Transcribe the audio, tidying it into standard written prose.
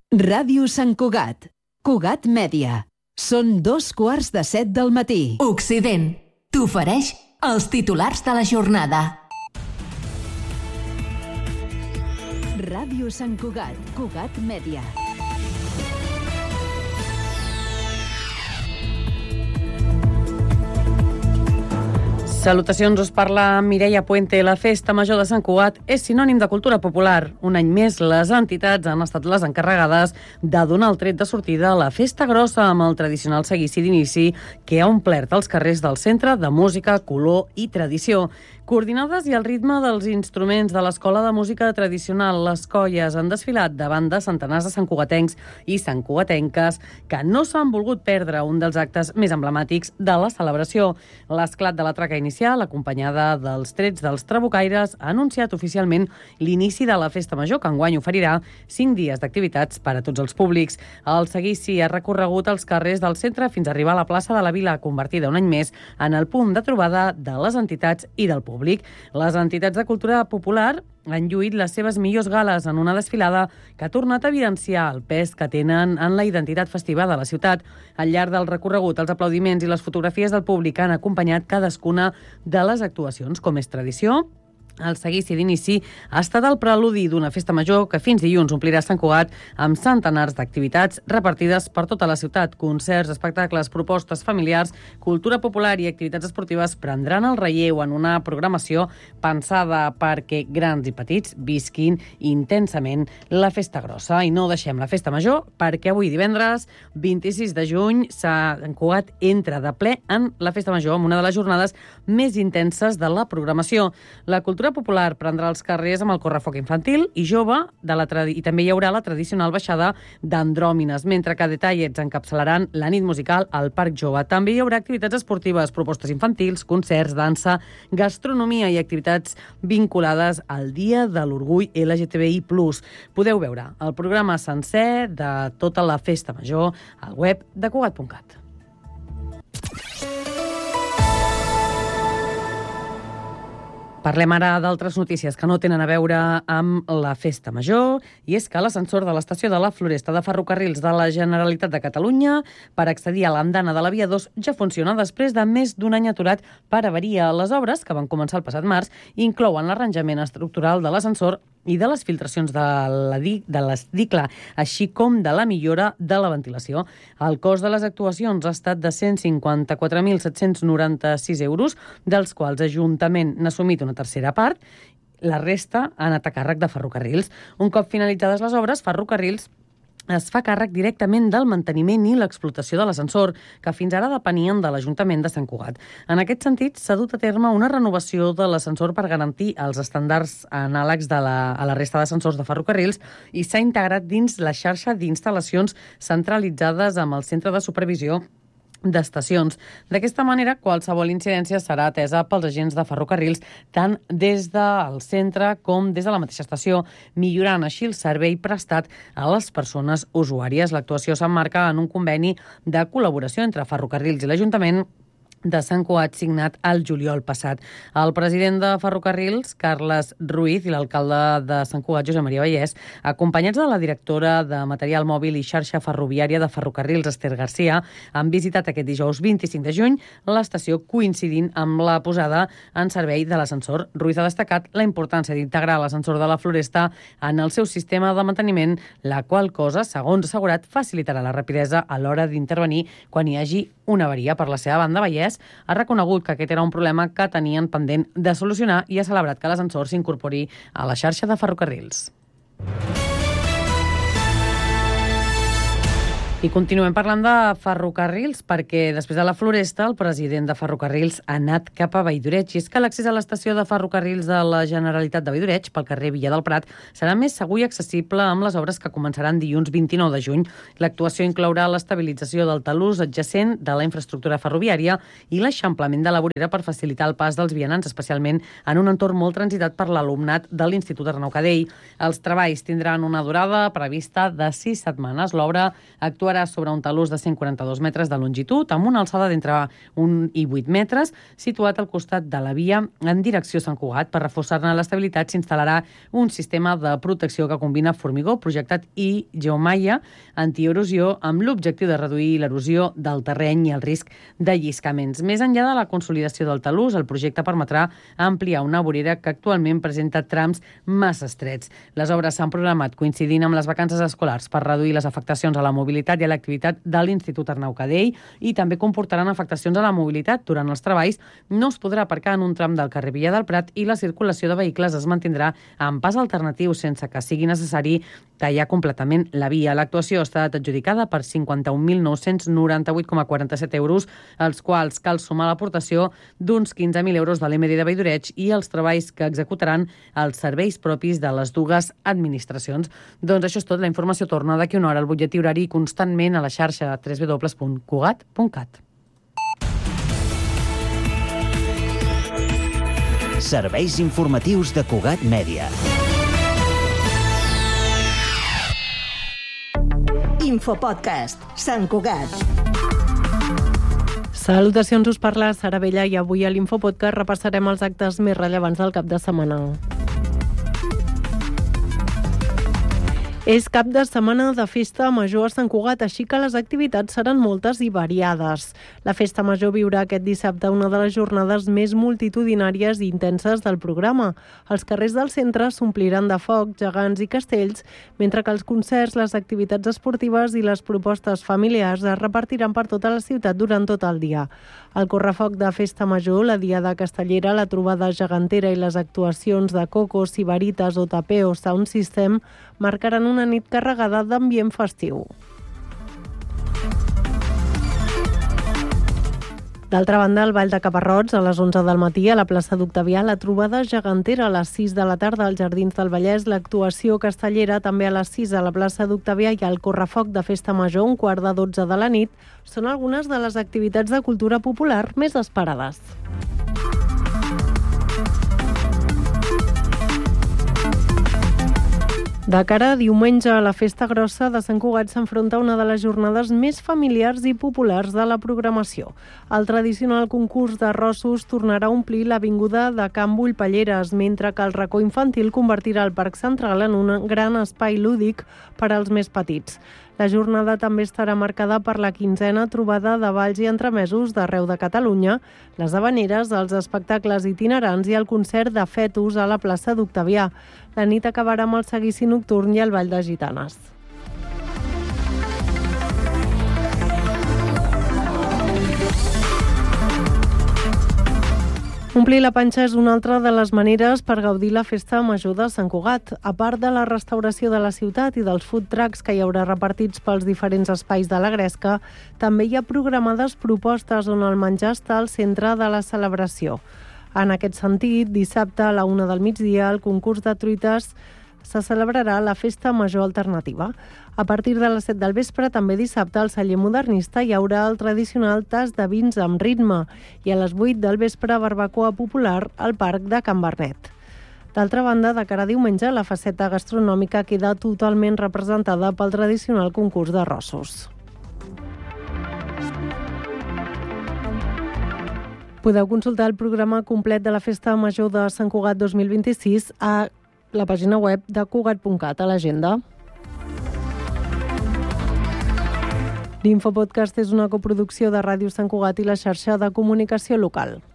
Ràdio Sant Cugat. Cugat Mèdia. Són 2:15 del matí. Occident t'ofereix els titulars de la jornada. Ràdio Sant Cugat. Cugat Mèdia. Salutacions, us parla Mireia Puente. La Festa Major de Sant Cugat és sinònim de cultura popular. Un any més, les entitats han estat les encarregades de donar el tret de sortida a la Festa Grossa amb el tradicional seguici d'inici que ha omplert els carrers del Centre de Música, Color i Tradició. Coordinades i al ritme dels instruments de l'Escola de Música Tradicional, les colles han desfilat davant de centenars de santcugatencs i santcugatenques que no s'han volgut perdre un dels actes més emblemàtics de la celebració. L'esclat de la traca inicial, acompanyada dels trets dels trabucaires, ha anunciat oficialment l'inici de la Festa Major, que enguany oferirà 5 dies d'activitats per a tots els públics. El seguici ha recorregut els carrers del centre fins a arribar a la plaça de la Vila, convertida un any més en el punt de trobada de les entitats i del públic. Les entitats de cultura popular han lluït les seves millors gales en una desfilada que ha tornat a evidenciar el pes que tenen en la identitat festiva de la ciutat. Al llarg del recorregut, els aplaudiments i les fotografies del públic han acompanyat cadascuna de les actuacions. Com és tradició, el seguici d'inici ha estat el preludi d'una festa major que fins dilluns omplirà Sant Cugat amb centenars d'activitats repartides per tota la ciutat. Concerts, espectacles, propostes familiars, cultura popular i activitats esportives prendran el relleu en una programació pensada perquè grans i petits visquin intensament la festa grossa. I no deixem la festa major perquè avui divendres 26 de juny Sant Cugat entra de ple en la festa major amb una de les jornades més intenses de la programació. La cultura popular prendrà els carrers amb el correfoc infantil i jove i també hi haurà la tradicional baixada d'andròmines, mentre que detallets encapçalaran la nit musical al Parc Jove. També hi haurà activitats esportives, propostes infantils, concerts, dansa, gastronomia i activitats vinculades al Dia de l'Orgull LGTBI+. Podeu veure el programa sencer de tota la festa major al web de Cugat.cat. Parlem ara d'altres notícies que no tenen a veure amb la Festa Major, i és que l'ascensor de l'estació de la Floresta de Ferrocarrils de la Generalitat de Catalunya per accedir a l'andana de la Via 2 ja funciona després de més d'un any aturat per avaria. Les obres, que van començar el passat març, inclouen l'arranjament estructural de l'ascensor i de les filtracions de l'esticle, així com de la millora de la ventilació. El cost de les actuacions ha estat de 154.796 euros, dels quals Ajuntament n'ha assumit una tercera part. La resta ha anat a càrrec de Ferrocarrils. Un cop finalitzades les obres, Ferrocarrils es fa càrrec directament del manteniment i l'explotació de l'ascensor, que fins ara depenien de l'Ajuntament de Sant Cugat. En aquest sentit, s'ha dut a terme una renovació de l'ascensor per garantir els estàndards anàlegs a la resta d'ascensors de Ferrocarrils i s'ha integrat dins la xarxa d'instal·lacions centralitzades amb el centre de supervisió d'estacions. D'aquesta manera, qualsevol incidència serà atesa pels agents de Ferrocarrils tant des del centre com des de la mateixa estació, millorant així el servei prestat a les persones usuàries. L'actuació s'emmarca en un conveni de col·laboració entre Ferrocarrils i l'Ajuntament de Sant Cugat, signat el juliol passat. El president de Ferrocarrils, Carles Ruiz, i l'alcalde de Sant Cugat, Josep Maria Vallès, acompanyats de la directora de Material Mòbil i Xarxa Ferroviària de Ferrocarrils, Esther Garcia, han visitat aquest dijous 25 de juny l'estació, coincidint amb la posada en servei de l'ascensor. Ruiz ha destacat la importància d'integrar l'ascensor de la Floresta en el seu sistema de manteniment, la qual cosa, segons ha assegurat, facilitarà la rapidesa a l'hora d'intervenir quan hi hagi una avaria. Per la seva banda, Vallès ha reconegut que aquest era un problema que tenien pendent de solucionar i ha celebrat que l'ascensor s'incorpori a la xarxa de ferrocarrils. I continuem parlant de ferrocarrils perquè després de la Floresta el president de Ferrocarrils ha anat cap a Valldoreig. I és que l'accés a l'estació de ferrocarrils de la Generalitat de Valldoreig pel carrer Villa del Prat serà més segur i accessible amb les obres que començaran dilluns 29 de juny. L'actuació inclourà l'estabilització del talús adjacent de la infraestructura ferroviària i l'eixamplament de la vorera per facilitar el pas dels vianants, especialment en un entorn molt transitat per l'alumnat de l'Institut Arnau Cadell. Els treballs tindran una durada prevista de 6 setmanes. L'obra actuarà situarà sobre un talús de 142 metres de longitud, amb una alçada d'entre 1 i 8 metres, situat al costat de la via en direcció a Sant Cugat. Per reforçar-ne l'estabilitat s'instal·larà un sistema de protecció que combina formigó projectat i geomalla antierosió amb l'objectiu de reduir l'erosió del terreny i el risc de lliscaments. Més enllà de la consolidació del talús, el projecte permetrà ampliar una vorera que actualment presenta trams massa estrets. Les obres s'han programat coincidint amb les vacances escolars per reduir les afectacions a la mobilitat i a l'activitat de l'Institut Arnau Cadell i també comportaran afectacions a la mobilitat. Durant els treballs no es podrà aparcar en un tram del carrer Villa del Prat i la circulació de vehicles es mantindrà en pas alternatiu sense que sigui necessari tallar completament la via. L'actuació ha estat adjudicada per 51.998,47 euros, als quals cal sumar l'aportació d'uns 15.000 euros de l'MD de Valldoreig i els treballs que executaran els serveis propis de les dues administracions. Doncs això és tot. La informació torna d'aquí una hora al butlletí horari constantment a la xarxa www.cugat.cat. Serveis informatius de Cugat Mèdia. Infopodcast, Sant Cugat. Salutacions, us parla Sara Vella i avui a l'Infopodcast repassarem els actes més rellevants del cap de setmana. És cap de setmana de festa major a Sant Cugat, així que les activitats seran moltes i variades. La festa major viurà aquest dissabte una de les jornades més multitudinàries i intenses del programa. Els carrers del centre s'ompliran de foc, gegants i castells, mentre que els concerts, les activitats esportives i les propostes familiars es repartiran per tota la ciutat durant tot el dia. El correfoc de festa major, la diada castellera, la trobada gegantera i les actuacions de Coco, Sibaritas o Tapeo Sound System marcaran una nit carregada d'ambient festiu. D'altra banda, el Ball de Caparrots, a les 11 del matí, a la plaça d'Octavià, la trobada gegantera a les 6 de la tarda als Jardins del Vallès, l'actuació castellera també a les 6 a la plaça d'Octavià i el correfoc de festa major, 11:15 de la nit, són algunes de les activitats de cultura popular més esperades. De cara a diumenge, la Festa Grossa de Sant Cugat s'enfronta a una de les jornades més familiars i populars de la programació. El tradicional concurs de rossos tornarà a omplir l'avinguda de Can Bullpalleres, mentre que el racó infantil convertirà el Parc Central en un gran espai lúdic per als més petits. La jornada també estarà marcada per la 15a trobada de balls i entremesos d'arreu de Catalunya, les havaneres, els espectacles itinerants i el concert de fetus a la plaça d'Octavià. La nit acabarà amb el seguici nocturn i el ball de gitanes. Omplir la panxa és una altra de les maneres per gaudir la festa major de Sant Cugat. A part de la restauració de la ciutat i dels food trucks que hi haurà repartits pels diferents espais de la Gresca, també hi ha programades propostes on el menjar està al centre de la celebració. En aquest sentit, dissabte a la 1 del migdia, el concurs de truites se celebrarà la Festa Major Alternativa. A partir de les 7 del vespre, també dissabte, al celler modernista hi haurà el tradicional tas de vins amb ritme i a les 8 del vespre, barbacoa popular al Parc de Can Bernet. D'altra banda, de cara a diumenge, la faceta gastronòmica queda totalment representada pel tradicional concurs de rossos. Podeu consultar el programa complet de la Festa Major de Sant Cugat 2026 a la pàgina web de cugat.cat a l'agenda. L'Infopodcast és una coproducció de Ràdio Sant Cugat i la xarxa de comunicació local.